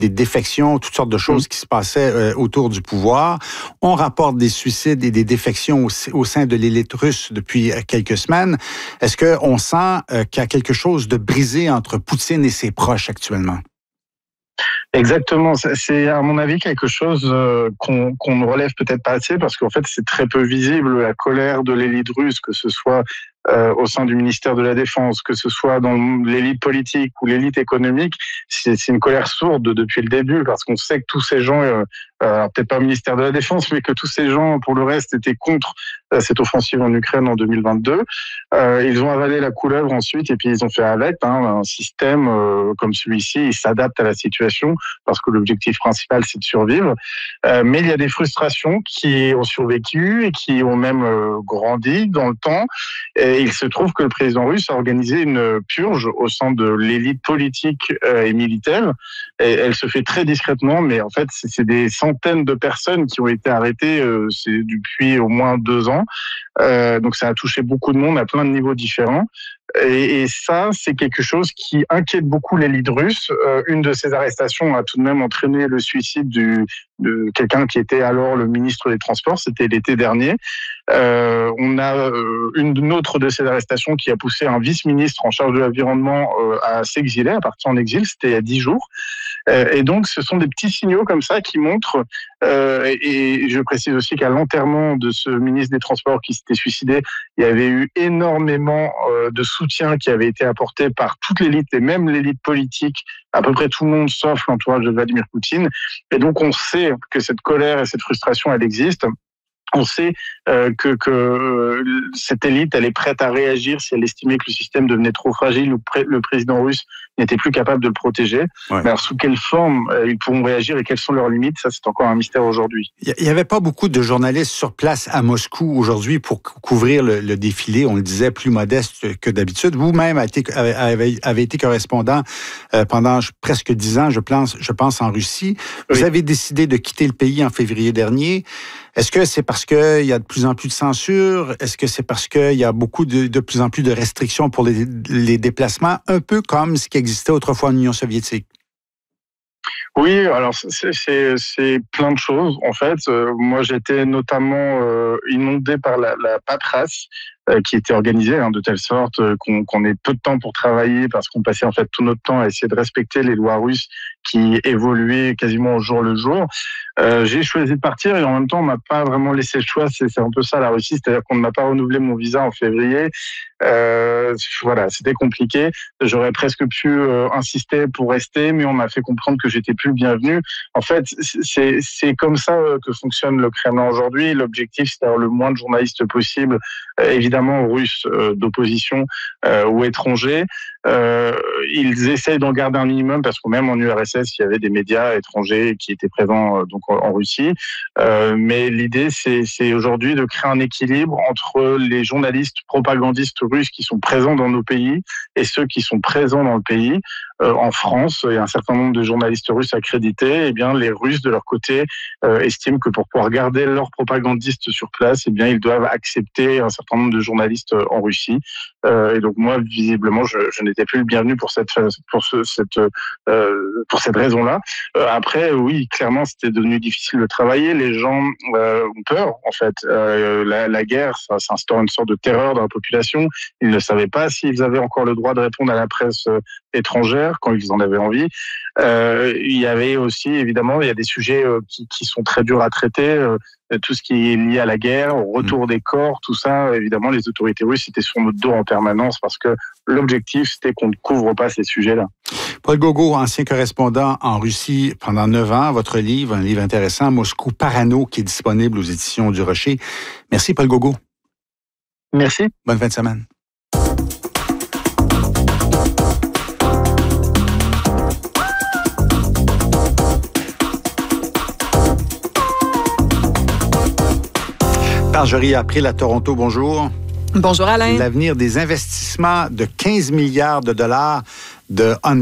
des défections, toutes sortes de choses qui se passaient autour du pouvoir. On rapporte des suicides et des défections au sein de l'élite russe depuis quelques semaines. Est-ce qu'on sent qu'il y a quelque chose de brisé entre Poutine et ses proches actuellement? Exactement, c'est à mon avis quelque chose qu'on ne relève peut-être pas assez parce qu'en fait c'est très peu visible la colère de l'élite russe, que ce soit au sein du ministère de la Défense, que ce soit dans l'élite politique ou l'élite économique. C'est une colère sourde depuis le début parce qu'on sait que tous ces gens, peut-être pas au ministère de la Défense, mais que tous ces gens pour le reste étaient contre cette offensive en Ukraine en 2022. Ils ont avalé la couleuvre ensuite et puis ils ont fait avec un système comme celui-ci. Il s'adapte à la situation parce que l'objectif principal c'est de survivre. Mais il y a des frustrations qui ont survécu et qui ont même grandi dans le temps. Et il se trouve que le président russe a organisé une purge au sein de l'élite politique et militaire. Et elle se fait très discrètement, mais en fait, c'est des centaines de personnes qui ont été arrêtées depuis au moins 2 ans. Donc ça a touché beaucoup de monde à plein de niveaux différents. Et ça, c'est quelque chose qui inquiète beaucoup l'élite russe. Une de ces arrestations a tout de même entraîné le suicide de quelqu'un qui était alors le ministre des Transports. C'était l'été dernier. On a une autre de ces arrestations qui a poussé un vice-ministre en charge de l'environnement à s'exiler, à partir en exil. C'était il y a 10 jours. Et donc, ce sont des petits signaux comme ça qui montrent, et je précise aussi qu'à l'enterrement de ce ministre des Transports qui s'était suicidé, il y avait eu énormément de soutien qui avait été apporté par toute l'élite et même l'élite politique, à peu près tout le monde sauf l'entourage de Vladimir Poutine. Et donc, on sait que cette colère et cette frustration, elle existe. On sait que cette élite, elle est prête à réagir si elle estimait que le système devenait trop fragile ou le président russe n'était plus capable de le protéger. Ouais. Mais alors, sous quelle forme ils pourront réagir et quelles sont leurs limites, ça, c'est encore un mystère aujourd'hui. Il n'y avait pas beaucoup de journalistes sur place à Moscou aujourd'hui pour couvrir le défilé. On le disait, plus modeste que d'habitude. Vous-même avez été correspondant pendant presque 10 ans, je pense, en Russie. Oui. Vous avez décidé de quitter le pays en février dernier. Est-ce que c'est parce qu'il y a de plus en plus de censure? Est-ce que c'est parce qu'il y a beaucoup de plus en plus de restrictions pour les déplacements, un peu comme ce qui existait autrefois en Union soviétique? Oui, alors c'est plein de choses. En fait, moi j'étais notamment inondé par la paperasse qui était organisée de telle sorte qu'on ait peu de temps pour travailler parce qu'on passait en fait tout notre temps à essayer de respecter les lois russes qui évoluaient quasiment au jour le jour. J'ai choisi de partir et en même temps on m'a pas vraiment laissé le choix. C'est un peu ça la Russie, c'est-à-dire qu'on ne m'a pas renouvelé mon visa en février. Voilà, c'était compliqué. J'aurais presque pu insister pour rester, mais on m'a fait comprendre que j'étais plus le bienvenu. En fait, c'est comme ça que fonctionne le Kremlin aujourd'hui. L'objectif, c'est d'avoir le moins de journalistes possible, évidemment russes d'opposition ou étrangers. Ils essayent d'en garder un minimum parce que même en URSS, il y avait des médias étrangers qui étaient présents donc en Russie. Mais l'idée, c'est aujourd'hui de créer un équilibre entre les journalistes propagandistes russes qui sont présents dans nos pays et ceux qui sont présents dans le pays. En France, il y a un certain nombre de journalistes russes accrédités. Eh bien, les Russes, de leur côté, estiment que pour pouvoir garder leurs propagandistes sur place, eh bien, ils doivent accepter un certain nombre de journalistes en Russie. Et donc, moi, visiblement, je n'étais plus le bienvenu pour cette raison-là. Après, oui, clairement, c'était devenu difficile de travailler. Les gens ont peur, en fait. La guerre, ça instaure une sorte de terreur dans la population. Ils ne savaient pas s'ils avaient encore le droit de répondre à la presse étrangère quand ils en avaient envie. Il y avait aussi, évidemment, il y a des sujets qui sont très durs à traiter. Tout ce qui est lié à la guerre, au retour des corps, tout ça, évidemment, les autorités russes étaient sur notre dos en permanence parce que l'objectif, c'était qu'on ne couvre pas ces sujets-là. Paul Gogo, ancien correspondant en Russie pendant 9 ans, votre livre, un livre intéressant, Moscou Parano, qui est disponible aux éditions du Rocher. Merci, Paul Gogo. Merci. Bonne fin de semaine. Marjorie April à Toronto, bonjour. Bonjour Alain. L'avenir des investissements de 15 milliards de dollars de Honda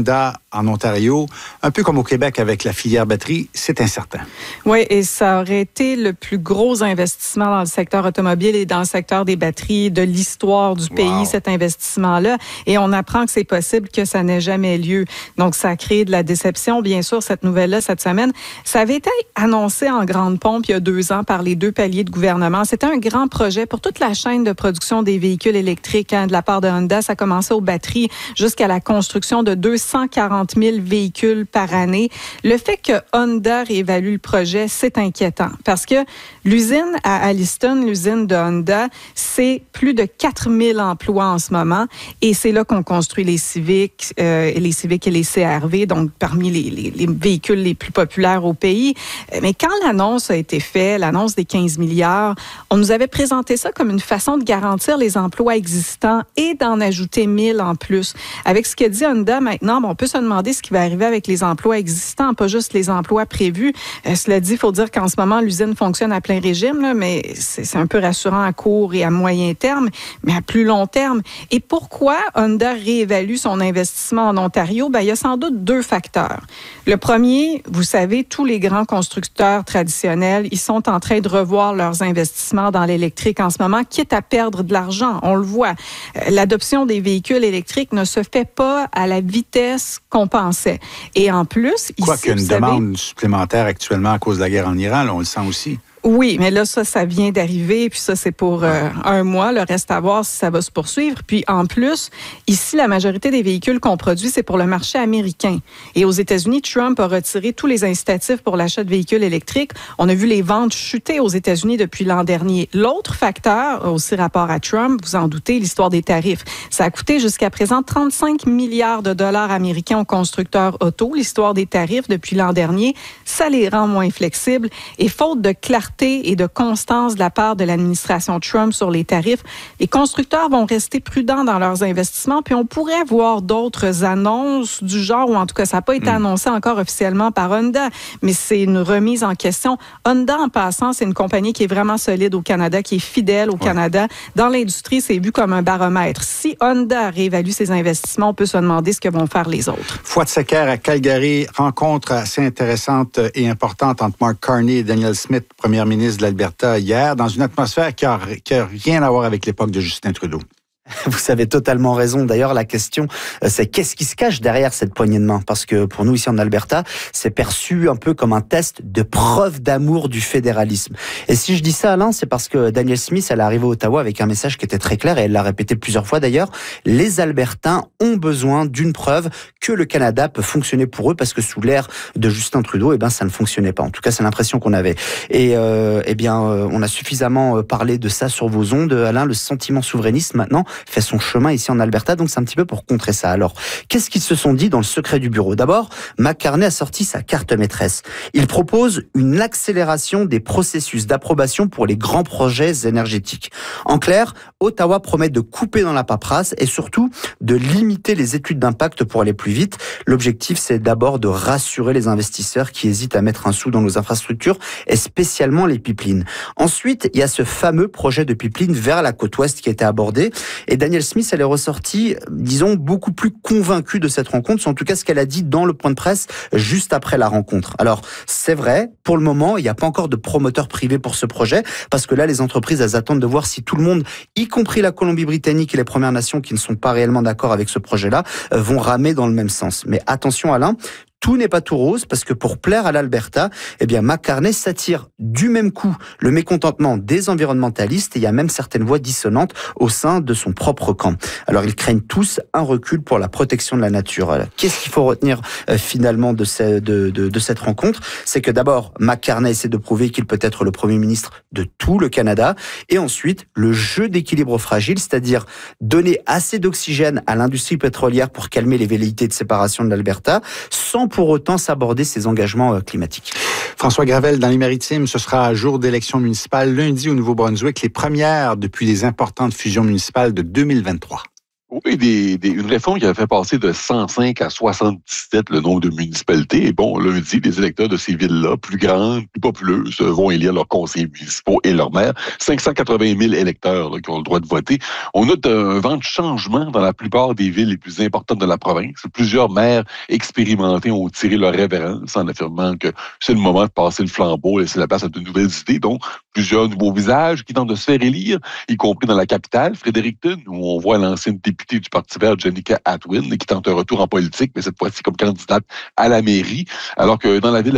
en Ontario, un peu comme au Québec avec la filière batterie, c'est incertain. Oui, et ça aurait été le plus gros investissement dans le secteur automobile et dans le secteur des batteries de l'histoire du pays, cet investissement-là. Et on apprend que c'est possible que ça n'ait jamais lieu. Donc, ça a créé de la déception, bien sûr, cette nouvelle-là, cette semaine. Ça avait été annoncé en grande pompe il y a 2 ans par les 2 paliers de gouvernement. C'était un grand projet pour toute la chaîne de production des véhicules électriques de la part de Honda. Ça commençait aux batteries jusqu'à la construction de 240 000 véhicules par année. Le fait que Honda réévalue le projet, c'est inquiétant parce que l'usine à Alliston, l'usine de Honda, c'est plus de 4 000 emplois en ce moment et c'est là qu'on construit les Civic et les CR-V, donc parmi les véhicules les plus populaires au pays. Mais quand l'annonce a été faite, l'annonce des 15 milliards, on nous avait présenté ça comme une façon de garantir les emplois existants et d'en ajouter 1000 en plus. Avec ce que dit Honda maintenant, on peut se demander ce qui va arriver avec les emplois existants, pas juste les emplois prévus. Cela dit, il faut dire qu'en ce moment, l'usine fonctionne à plein régime, là, mais c'est un peu rassurant à court et à moyen terme, mais à plus long terme. Et pourquoi Honda réévalue son investissement en Ontario? Il y a sans doute 2 facteurs. Le premier, vous savez, tous les grands constructeurs traditionnels, ils sont en train de revoir leurs investissements dans l'électrique en ce moment, quitte à perdre de l'argent. On le voit. L'adoption des véhicules électriques ne se fait pas à la vitesse qu'on pensait. Et en plus, Quoi qu'il y ait une demande supplémentaire actuellement à cause de la guerre en Iran, là, on le sent aussi. Oui, mais là, ça vient d'arriver, puis ça, c'est pour 1 mois. Le reste à voir si ça va se poursuivre. Puis en plus, ici, la majorité des véhicules qu'on produit, c'est pour le marché américain. Et aux États-Unis, Trump a retiré tous les incitatifs pour l'achat de véhicules électriques. On a vu les ventes chuter aux États-Unis depuis l'an dernier. L'autre facteur, aussi rapport à Trump, vous en doutez, l'histoire des tarifs. Ça a coûté jusqu'à présent 35 milliards de dollars américains aux constructeurs auto. L'histoire des tarifs depuis l'an dernier, ça les rend moins flexibles. Et faute de clarté et de constance de la part de l'administration Trump sur les tarifs, les constructeurs vont rester prudents dans leurs investissements, puis on pourrait voir d'autres annonces du genre, ou en tout cas, ça n'a pas été annoncé encore officiellement par Honda, mais c'est une remise en question. Honda, en passant, c'est une compagnie qui est vraiment solide au Canada, qui est fidèle au Canada. Dans l'industrie, c'est vu comme un baromètre. Si Honda réévalue ses investissements, on peut se demander ce que vont faire les autres. Fouad Secker à Calgary, rencontre assez intéressante et importante entre Mark Carney et Danielle Smith, première ministre de l'Alberta hier, dans une atmosphère qui n'a rien à voir avec l'époque de Justin Trudeau. Vous avez totalement raison. D'ailleurs, la question, c'est qu'est-ce qui se cache derrière cette poignée de main? Parce que pour nous, ici en Alberta, c'est perçu un peu comme un test de preuve d'amour du fédéralisme. Et si je dis ça, Alain, c'est parce que Danielle Smith, elle est arrivée à Ottawa avec un message qui était très clair, et elle l'a répété plusieurs fois d'ailleurs. Les Albertains ont besoin d'une preuve que le Canada peut fonctionner pour eux, parce que sous l'ère de Justin Trudeau, ça ne fonctionnait pas. En tout cas, c'est l'impression qu'on avait. Et on a suffisamment parlé de ça sur vos ondes, Alain. Le sentiment souverainiste, maintenant, fait son chemin ici en Alberta, donc c'est un petit peu pour contrer ça. Alors, qu'est-ce qu'ils se sont dit dans le secret du bureau? D'abord, Mark Carney a sorti sa carte maîtresse. Il propose une accélération des processus d'approbation pour les grands projets énergétiques. En clair, Ottawa promet de couper dans la paperasse et surtout de limiter les études d'impact pour aller plus vite. L'objectif, c'est d'abord de rassurer les investisseurs qui hésitent à mettre un sou dans nos infrastructures et spécialement les pipelines. Ensuite, il y a ce fameux projet de pipeline vers la côte ouest qui a été abordé. Et Danielle Smith, elle est ressortie, disons, beaucoup plus convaincue de cette rencontre. C'est en tout cas ce qu'elle a dit dans le point de presse juste après la rencontre. Alors, c'est vrai, pour le moment, il n'y a pas encore de promoteur privé pour ce projet, parce que là, les entreprises, elles attendent de voir si tout le monde, y compris la Colombie-Britannique et les Premières Nations qui ne sont pas réellement d'accord avec ce projet-là, vont ramer dans le même sens. Mais attention, Alain, tout n'est pas tout rose, parce que pour plaire à l'Alberta, Mark Carney s'attire du même coup le mécontentement des environnementalistes, et il y a même certaines voix dissonantes au sein de son propre camp. Alors ils craignent tous un recul pour la protection de la nature. Qu'est-ce qu'il faut retenir finalement de cette rencontre? C'est que d'abord, Mark Carney essaie de prouver qu'il peut être le Premier ministre de tout le Canada, et ensuite le jeu d'équilibre fragile, c'est-à-dire donner assez d'oxygène à l'industrie pétrolière pour calmer les velléités de séparation de l'Alberta, sans pour autant s'aborder ses engagements climatiques. François Gravel, dans les Maritimes, ce sera jour d'élection municipale lundi au Nouveau-Brunswick, les premières depuis les importantes fusions municipales de 2023. Oui, une réforme qui avait fait passer de 105 à 77 le nombre de municipalités. Et bon, lundi, les électeurs de ces villes-là, plus grandes, plus populeuses, vont élire leurs conseillers municipaux et leurs maires. 580 000 électeurs là, qui ont le droit de voter. On note un vent de changement dans la plupart des villes les plus importantes de la province. Plusieurs maires expérimentés ont tiré leur révérence en affirmant que c'est le moment de passer le flambeau, laisser la place à de nouvelles idées. Donc, plusieurs nouveaux visages qui tentent de se faire élire, y compris dans la capitale, Fredericton, où on voit l'ancienne députée du Parti vert, Jenica Atwin, qui tente un retour en politique, mais cette fois-ci comme candidate à la mairie, alors que dans la ville